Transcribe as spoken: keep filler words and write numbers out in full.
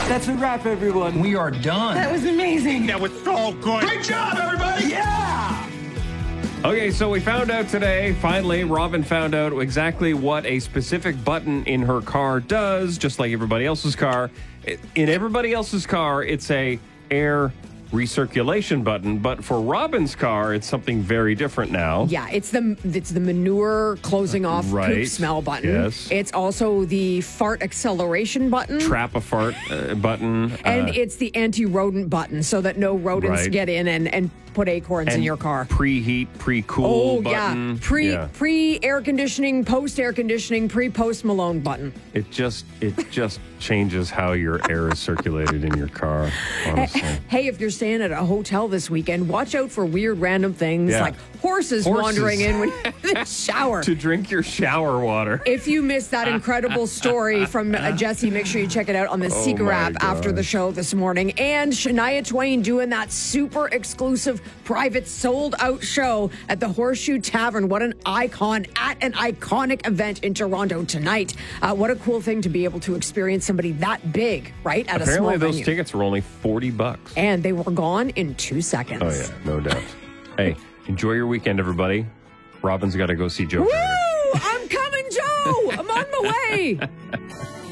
That's a wrap, everyone. We are done. That was amazing. That was so good. Great job, everybody. Yeah! Okay, so we found out today, finally, Robin found out exactly what a specific button in her car does, just like everybody else's car. In everybody else's car, it's a air recirculation button, but for Robin's car, it's something very different now. Yeah, it's the it's the manure closing off Right. poop smell button. Yes. It's also the fart acceleration button. Trap a fart uh, button. And uh, it's the anti-rodent button so that no rodents Right. get in and, and put acorns in and your car. Preheat, pre-cool Oh, button. yeah. Pre, Yeah. pre-air conditioning, post-air conditioning, pre-post Malone button. It just it just changes how your air is circulated in your car, honestly. Hey, if you're staying at a hotel this weekend, watch out for weird random things Yeah. like horses, Horses. wandering in when you're in the shower. To drink your shower water. If you missed that incredible story from uh, Jesse, make sure you check it out on the Oh Seeker my app after the gosh. show this morning. And Shania Twain doing that super exclusive, private, sold-out show at the Horseshoe Tavern. What an icon at an iconic event in Toronto tonight. Uh, what a cool thing to be able to experience somebody that big, right, at a small Apparently, those venue. tickets were only forty bucks. And they were gone in two seconds. Oh, yeah, no doubt. Hey, enjoy your weekend, everybody. Robin's got to go see Joe Woo! Carter. I'm coming, Joe! I'm on my way!